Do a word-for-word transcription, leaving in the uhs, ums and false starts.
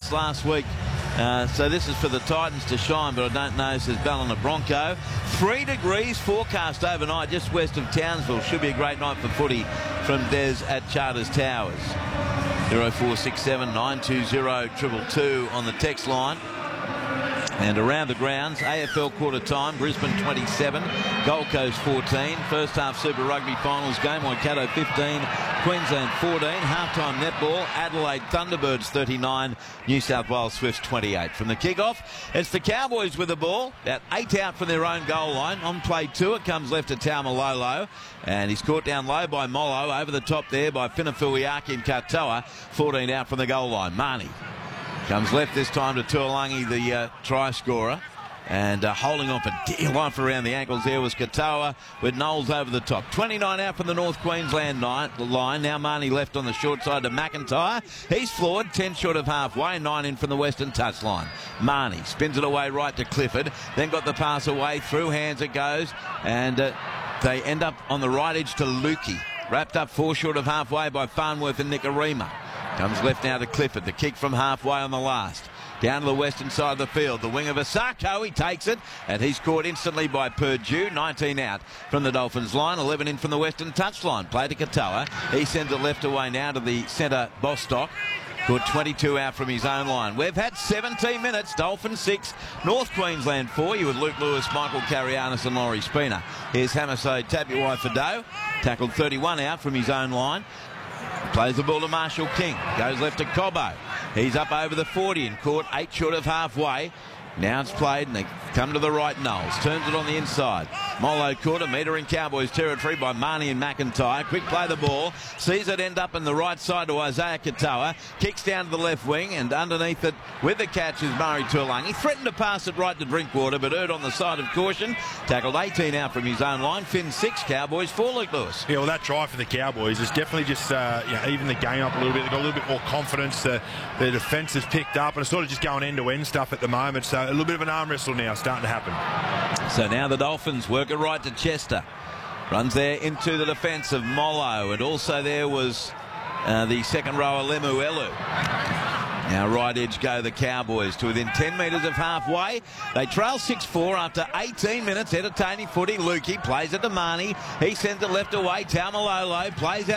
minutes last week. Uh, so this is for the Titans to shine, but I don't know, says Ballina Bronco. Three degrees forecast overnight just west of Townsville. Should be a great night for footy from Des at Charters Towers. zero four six seven nine two zero two two two on the text line. And around the grounds, A F L quarter time, Brisbane twenty-seven, Gold Coast fourteen. First half Super Rugby finals game, Waikato fifteen, Queensland fourteen. Halftime netball, Adelaide Thunderbirds thirty-nine, New South Wales Swifts twenty-eight. From the kick-off, it's the Cowboys with the ball, about eight out from their own goal line. On play two, it comes left to Taumalolo, and he's caught down low by Mollo, over the top there by Finafuiaki and Katoa. fourteen out from the goal line. Marnie comes left this time to Tuolangi, the uh, try scorer. And uh, holding off a dear line for around the ankles there was Katoa with Knowles over the top. twenty-nine out from the North Queensland line. Now Marnie left on the short side to McIntyre. He's floored, ten short of halfway, nine in from the western touchline. Marnie spins it away right to Clifford. Then got the pass away, through hands it goes. And uh, they end up on the right edge to Lukey. Wrapped up four short of halfway by Farnworth and Nicarima. Comes left now to Clifford. The kick from halfway on the last. Down to the western side of the field. The wing of Asako. He takes it. And he's caught instantly by Purdue. nineteen out from the Dolphins line. eleven in from the western touchline. Play to Katoa. He sends it left away now to the centre Bostock. Caught twenty-two out from his own line. We've had seventeen minutes. Dolphins six. North Queensland four. You with Luke Lewis, Michael Carianis and Laurie Spina. Here's Hamaso Tabuai Fado. Tackled thirty-one out from his own line. Plays the ball to Marshall King. Goes left to Cobbo. He's up over the forty and caught eight short of halfway. Now it's played and they come to the right. Knowles turns it on the inside. Mollo caught a metre in Cowboys territory by Marnie and McIntyre. Quick play the ball. Sees it end up in the right side to Isaiah Katoa. Kicks down to the left wing and underneath it with the catch is Murray Tuolangi. Threatened to pass it right to Drinkwater but erred on the side of caution. Tackled eighteen out from his own line. Finn six, Cowboys four, Luke Lewis. Yeah, well that try for the Cowboys is definitely just uh, you know, even the game up a little bit. They've got a little bit more confidence. Uh, their defence has picked up and it's sort of just going end-to-end stuff at the moment. So a little bit of an arm wrestle now starting to happen. So now the Dolphins work it right to Chester. Runs there into the defence of Mollo, and also there was uh, the second rower Lemuelu. Now right edge go the Cowboys to within ten metres of halfway. They trail six four after eighteen minutes. Entertaining footy. Lukey plays it to Marnie. He sends it left away. Taumalolo plays out.